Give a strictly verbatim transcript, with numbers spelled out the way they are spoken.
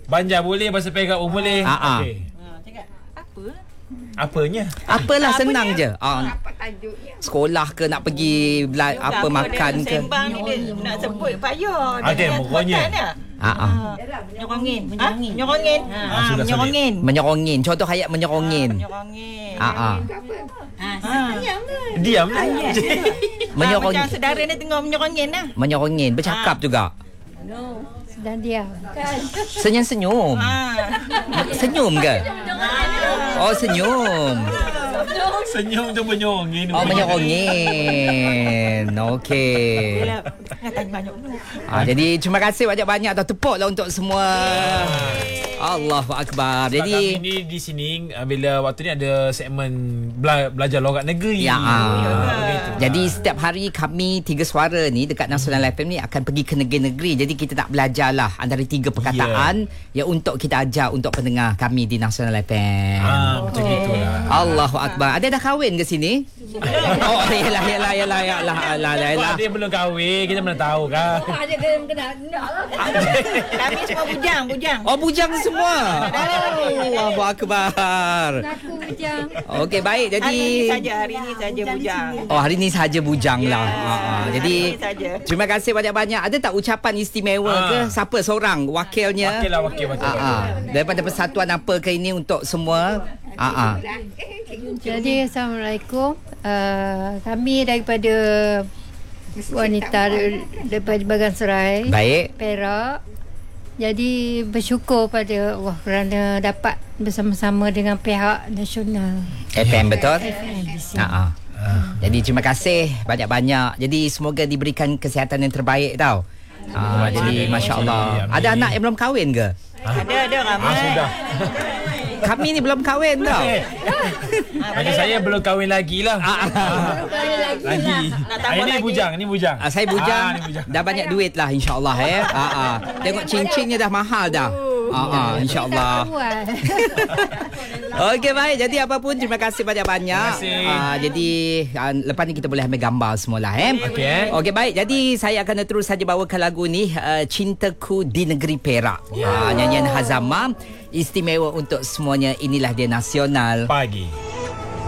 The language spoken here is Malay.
Banjar boleh, bahasa Perak pun boleh. Ha, Okey. Ha, cakap apa? Apanya? Apalah Apa senang dia? je. Ah, Apa tajuknya? sekolah ke nak pergi bela, Yoga apa makan dia ke. Sembang ni dia nak sebut payah. Okey, pokoknya. Ha ah. Nyorongin, menyorongin. Nyorongin. Ha, Ah, sudah menyorongin. Menyorongin. Contoh ayat menyorongin. Menyorongin. Ha ah. Ha, Diam lah. Menyorongin. Macam saudara ni tengah menyorongin lah. Menyorongin, bercakap juga. Sedang diam. Senyum-senyum. Ha. Senyum ke? Oh, senyum. Senyum tu menyorongin. Oh, menyorongin. Okey. Yelah, jangan tanya banyak dulu. Ah, jadi terima kasih banyak-banyak dah, tepuklah untuk semua. Allahu Akbar. Jadi Jadi kami ni di sini uh, bila waktu ni ada segmen bela- belajar logat negeri. ya, ah. begitu. Jadi setiap hari kami Tiga Suara ni dekat Nasional F M ni akan pergi ke negeri-negeri. Jadi kita nak belajarlah antara tiga perkataan yeah. yang untuk kita ajar untuk pendengar kami di Nasional F M. Ah, macam gitulah. Allahu Akbar. Ada dah kahwin ke sini? Oh, yalah yalah yalah yalah yalah Sebab yalah. dia belum kahwin, kita mana tahu kan. Ada kena kenal lah. Kami semua bujang, bujang. Oh, bujang semua. Allahu Akbar. Aku macam. Okey, baik. Hari Jadi ni saja, hari ni saja bujang. oh, hari ni saja bujang lah. Ya, Ha, ha. Jadi hari ni saja. terima kasih banyak-banyak. Ada tak ucapan istimewa Ah. ke? Siapa seorang wakilnya? Wakil lah, wakil, wakil. Ah, ah. Daripada persatuan apa ke ini untuk semua? Ah, ah. Jadi Assalamualaikum. Uh, kami daripada wanita daripada Bagan Serai, Baik. Perak. Jadi bersyukur pada Allah kerana dapat bersama-sama dengan pihak nasional. F M betul? F M di sini. Ha, ah. Jadi terima kasih banyak-banyak. Jadi semoga diberikan kesihatan yang terbaik tau. Ah, jadi masya-Allah. Ada anak yang belum kahwin ke? Ada, ada ramai. Ah, sudah. Kami ni belum kahwin tau. Macam saya belum kahwin lagi lah. Lagi. Nak tambah Ah, ini lagi. bujang, ini bujang. Ah, saya bujang, Ah, ni bujang. dah banyak duit lah insya-Allah eh. Ah, ah. Tengok cincinnya dah mahal dah. Ah, ah, insya-Allah. Okey baik, jadi apapun terima kasih banyak-banyak. Terima kasih. Ah, jadi ah, lepas ni kita boleh ambil gambar semualah eh. Okey, eh. Okey baik, jadi saya akan terus saja bawakan lagu ni uh, Cintaku di Negeri Perak. Ya. Ah, nyanyian Hazama istimewa untuk semuanya. Inilah dia Nasional Pagi.